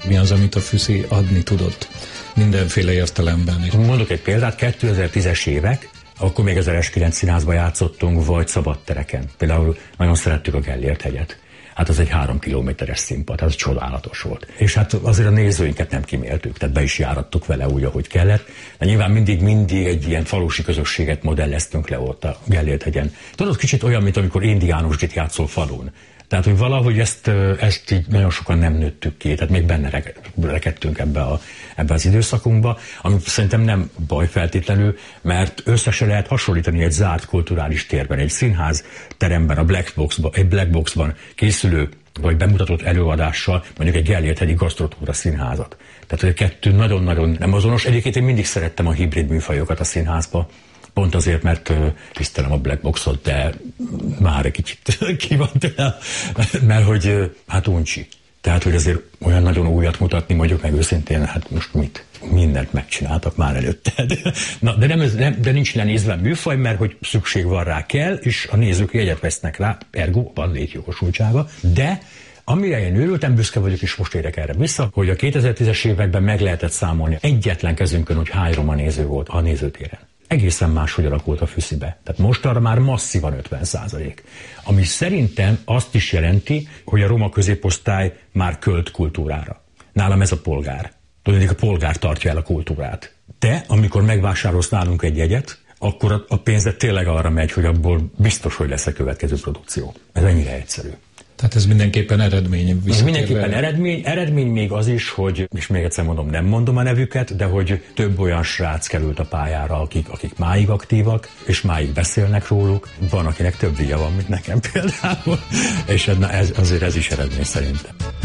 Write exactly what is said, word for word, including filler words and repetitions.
Mi az, amit a Füszi adni tudott mindenféle értelemben is? Mondok egy példát, kétezer-tízes évek, akkor még az er es kilenc színházban játszottunk, vagy szabadtereken. Például nagyon szerettük a Gellért hegyet. Hát az egy három kilométeres színpad, ez csodálatos volt. És hát azért a nézőinket nem kiméltük, tehát be is járattuk vele úgy, ahogy kellett. De nyilván mindig, mindig egy ilyen falusi közösséget modelleztünk le ott a Gellért hegyen. Tudod, kicsit olyan, mint amikor indiánusdit játszol falun. Tehát, hogy valahogy ezt, ezt így nagyon sokan nem nőttük ki, tehát még benne rekedtünk ebbe, a, ebbe az időszakunkba, ami szerintem nem baj feltétlenül, mert össze se lehet hasonlítani egy zárt kulturális térben, egy színház teremben, a Black Boxban, egy Black Boxban készülő vagy bemutatott előadással, mondjuk egy Gellért hegyi gasztrotúra színházat. Tehát, hogy a kettő nagyon-nagyon nem azonos. Egyébként én mindig szerettem a hibrid műfajokat a színházba, pont azért, mert uh, tisztelem a Black Boxot, de már egy kicsit ki van tőle, mert hogy uh, hát uncsi. Tehát, hogy azért olyan nagyon újat mutatni, mondjuk meg őszintén, hát most mit? Mindent megcsináltak már előtte. Na, de, nem, nem, de nincs lenézve műfaj, mert hogy szükség van rá kell, és a nézők jegyet vesznek rá, ergo van létjogosultsága, de amire én őrültem, büszke vagyok, és most érek erre vissza, hogy a kétezer-tízes években meg lehetett számolni egyetlen kezünkön, hogy hány roma néző volt a nézőtéren. Egészen máshogy alakult a Füszibe. Tehát most arra már masszívan ötven százalék. Ami szerintem azt is jelenti, hogy a roma középosztály már költ kultúrára. Nálam ez a polgár. Tudod, a polgár tartja el a kultúrát. Te, amikor megvásárolsz nálunk egy jegyet, akkor a pénzed tényleg arra megy, hogy abból biztos, hogy lesz a következő produkció. Ez ennyire egyszerű. Tehát ez mindenképpen eredmény. Ez mindenképpen eredmény. Eredmény még az is, hogy, és még egyszer mondom, nem mondom a nevüket, de hogy több olyan srác került a pályára, akik, akik máig aktívak, és máig beszélnek róluk. Van, akinek több díja van, mint nekem például. És na, ez, azért ez is eredmény szerintem.